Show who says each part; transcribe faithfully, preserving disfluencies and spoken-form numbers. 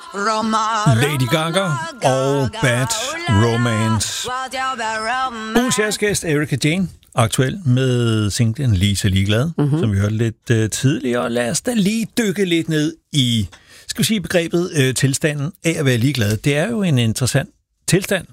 Speaker 1: Lady Gaga og Bad Romance. Ugens jazzgæst Erika Jane, aktuel med singlen Lige så ligeglad, mm-hmm. som vi hørte lidt uh, tidligere. Lad os da lige dykke lidt ned i, skal vi sige, begrebet uh, tilstanden af at være ligeglad. Det er jo en interessant tilstand,